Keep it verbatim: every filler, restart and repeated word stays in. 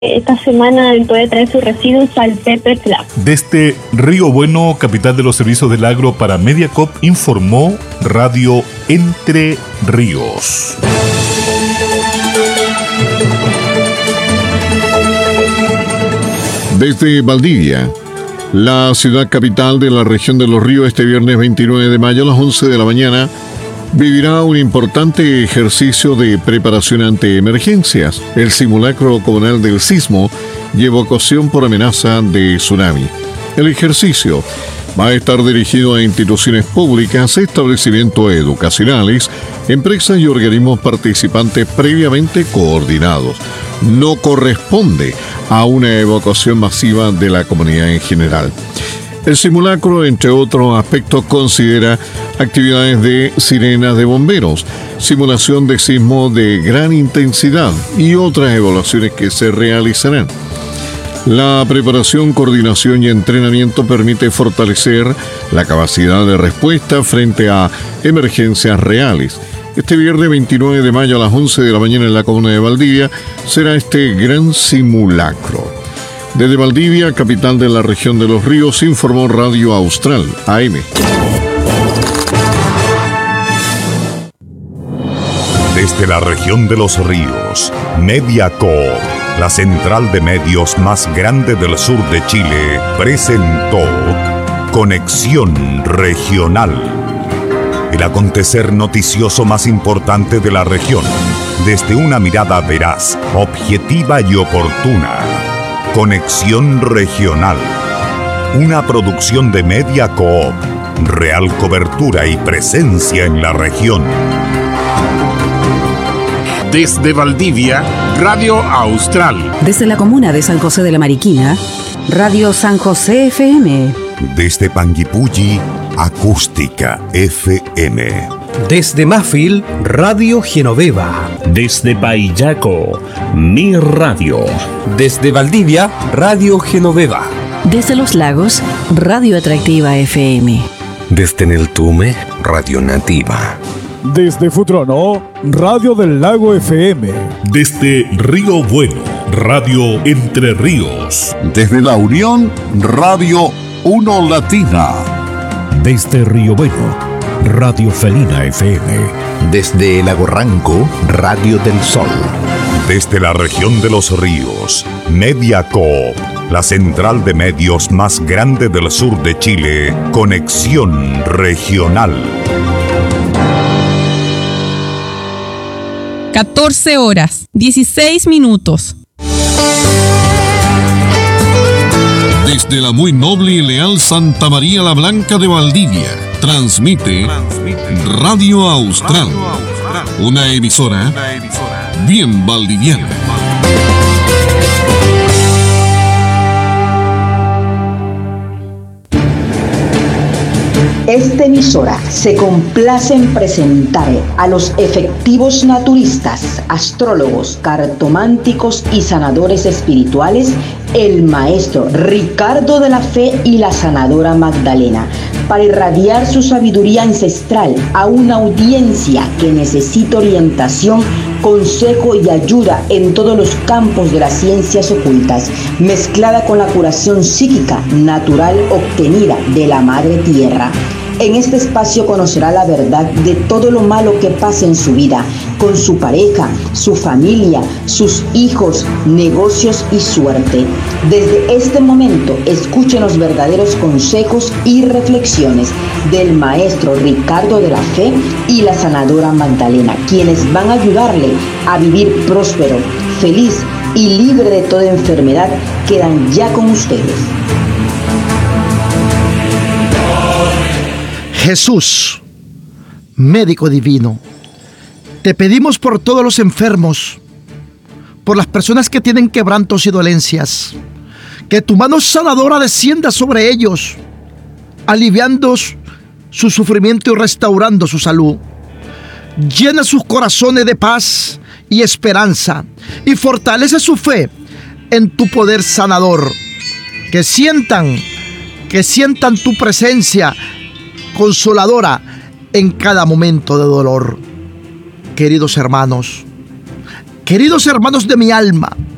esta semana puede traer sus residuos al Pepper Club. Desde Río Bueno, capital de los servicios del agro para Mediacorp, informó Radio Entre Ríos. Desde Valdivia, la ciudad capital de la región de Los Ríos, este viernes veintinueve de mayo a las once de la mañana, vivirá un importante ejercicio de preparación ante emergencias. El simulacro comunal del sismo lleva ocasión por amenaza de tsunami. El ejercicio va a estar dirigido a instituciones públicas, establecimientos educacionales, empresas y organismos participantes previamente coordinados. No corresponde a una evacuación masiva de la comunidad en general. El simulacro, entre otros aspectos, considera actividades de sirenas de bomberos, simulación de sismo de gran intensidad y otras evaluaciones que se realizarán. La preparación, coordinación y entrenamiento permite fortalecer la capacidad de respuesta frente a emergencias reales. Este viernes veintinueve de mayo a las once de la mañana en la comuna de Valdivia será este gran simulacro. Desde Valdivia, capital de la región de Los Ríos, informó Radio Austral, A M. Desde la región de Los Ríos, Mediacorp, la central de medios más grande del sur de Chile, presentó Conexión Regional. El acontecer noticioso más importante de la región, desde una mirada veraz, objetiva y oportuna. Conexión Regional, una producción de Mediacorp, real cobertura y presencia en la región. Desde Valdivia, Radio Austral. Desde la comuna de San José de la Mariquina, Radio San José F M. Desde Panguipulli, Acústica F M. Desde Mafil, Radio Genoveva. Desde Payaco, Mi Radio. Desde Valdivia, Radio Genoveva. Desde Los Lagos, Radio Atractiva F M. Desde Neltume, Radio Nativa. Desde Futrono, Radio del Lago F M. Desde Río Bueno, Radio Entre Ríos. Desde La Unión, Radio Uno Latina. Desde Río Bueno, Radio Felina F M. Desde Lago Ranco, Radio del Sol. Desde la región de Los Ríos, Mediacorp, la central de medios más grande del sur de Chile, Conexión Regional. catorce horas, dieciséis minutos. Desde la muy noble y leal Santa María la Blanca de Valdivia, transmite, transmite Radio Austral, Radio Austral, una emisora, una emisora bien valdiviana. Esta emisora se complace en presentar a los efectivos naturistas, astrólogos, cartománticos y sanadores espirituales, el maestro Ricardo de la Fe y la sanadora Magdalena, para irradiar su sabiduría ancestral a una audiencia que necesita orientación, consejo y ayuda en todos los campos de las ciencias ocultas, mezclada con la curación psíquica natural obtenida de la Madre Tierra. En este espacio conocerá la verdad de todo lo malo que pasa en su vida, con su pareja, su familia, sus hijos, negocios y suerte. Desde este momento, escuchen los verdaderos consejos y reflexiones del maestro Ricardo de la Fe y la sanadora Magdalena, quienes van a ayudarle a vivir próspero, feliz y libre de toda enfermedad. Quedan ya con ustedes. Jesús, médico divino, te pedimos por todos los enfermos, por las personas que tienen quebrantos y dolencias, que tu mano sanadora descienda sobre ellos, aliviando su sufrimiento y restaurando su salud. Llena sus corazones de paz y esperanza y fortalece su fe en tu poder sanador. Que sientan, que sientan tu presencia consoladora en cada momento de dolor. Queridos hermanos, queridos hermanos de mi alma,